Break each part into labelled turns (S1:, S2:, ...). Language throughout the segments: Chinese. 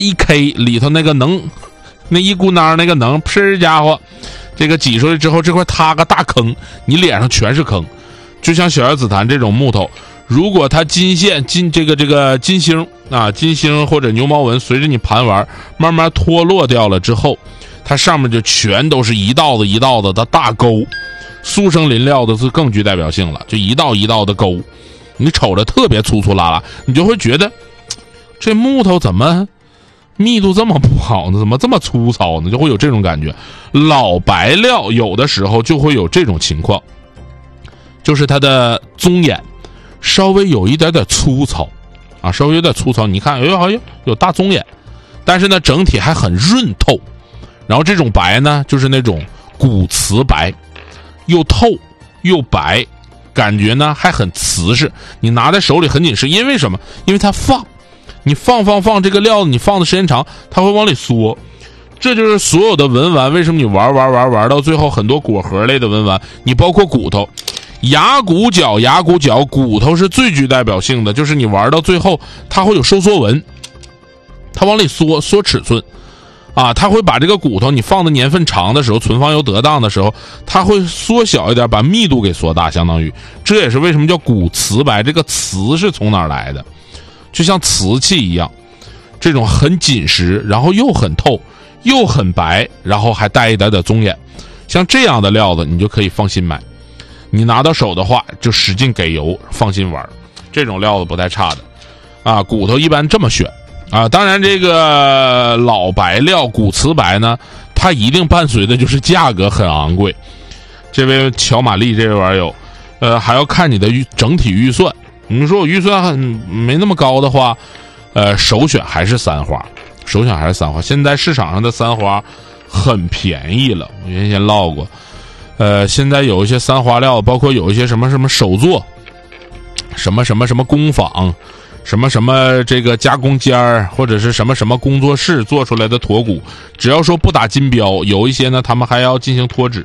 S1: 一 K 里头那个能，那一股囊那个能，噗家伙，这个挤出来之后，这块塌个大坑，你脸上全是坑。就像小叶紫檀这种木头，如果它金线这个金星啊，金星或者牛毛纹随着你盘玩慢慢脱落掉了之后，它上面就全都是一道子一道子的大沟。苏生林料的是更具代表性了，就一道一道的沟，你瞅着特别粗粗拉拉，你就会觉得这木头怎么密度这么不好呢？怎么这么粗糙呢？就会有这种感觉。老白料有的时候就会有这种情况，就是它的棕眼稍微有一点点粗糙啊，稍微有点粗糙。你看，有大棕眼，但是呢，整体还很润透。然后这种白呢，就是那种古瓷白，又透又白，感觉呢还很瓷实。你拿在手里很紧实，因为什么？因为它你放这个料子，你放的时间长，它会往里缩。这就是所有的文玩，为什么你玩到最后，很多果核类的文玩，你包括骨头。牙骨角骨头是最具代表性的，就是你玩到最后它会有收缩纹，它往里缩尺寸啊，它会把这个骨头你放的年份长的时候，存放又得当的时候，它会缩小一点，把密度给缩大，相当于这也是为什么叫古瓷白。这个瓷是从哪儿来的？就像瓷器一样，这种很紧实，然后又很透又很白，然后还带一点点棕眼，像这样的料子你就可以放心买。你拿到手的话就使劲给油，放心玩，这种料子不太差的啊。骨头一般这么选啊，当然这个老白料古瓷白呢，它一定伴随的就是价格很昂贵。这位乔玛丽这位网友还要看你的整体预算。你说我预算没那么高的话，首选还是三花。现在市场上的三花很便宜了，我原先唠过。现在有一些三花料，包括有一些什么手作，什么工坊，什么这个加工间儿，或者是什么工作室做出来的驼骨，只要说不打金标，有一些呢他们还要进行脱脂，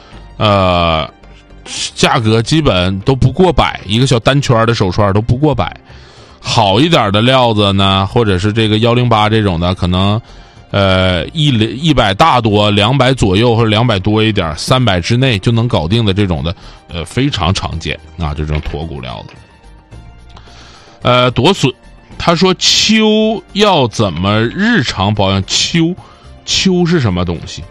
S1: 价格基本都不过100，一个小单圈的手串都不过100。好一点的料子呢，或者是这个108这种的，可能100大多，200左右或者200多一点，300之内就能搞定的这种的，非常常见啊，这种驼骨料子。夺笋，他说秋要怎么日常保养？秋是什么东西？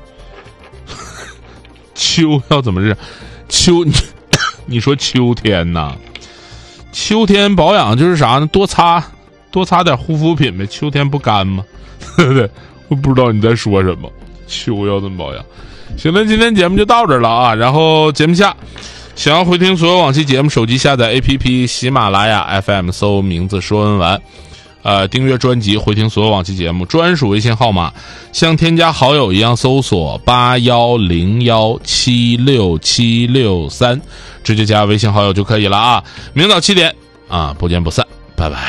S1: 秋要怎么日？你说秋天呐？秋天保养就是啥呢？多擦点护肤品呗。秋天不干吗？对不对？我不知道你在说什么。秋要怎么保养？行了，今天节目就到这儿了啊。然后节目下想要回听所有往期节目，手机下载 APP 喜马拉雅 FM， 搜名字说文玩，订阅专辑，回听所有往期节目。专属微信号码像添加好友一样搜索8101767663，直接加微信好友就可以了啊。明早7点啊，不见不散，拜拜。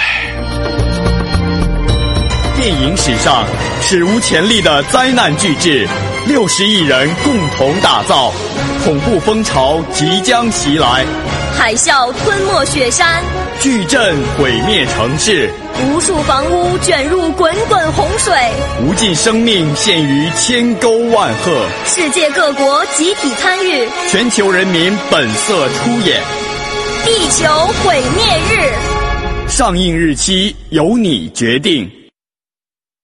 S2: 电影史上史无前例的灾难巨制，60亿人共同打造，恐怖风潮即将袭来，
S3: 海啸吞没雪山，
S2: 巨震毁灭城市，
S3: 无数房屋卷入滚滚洪水，
S2: 无尽生命陷于千沟万壑，
S3: 世界各国集体参与，
S2: 全球人民本色出演，
S3: 地球毁灭日，
S2: 上映日期由你决定。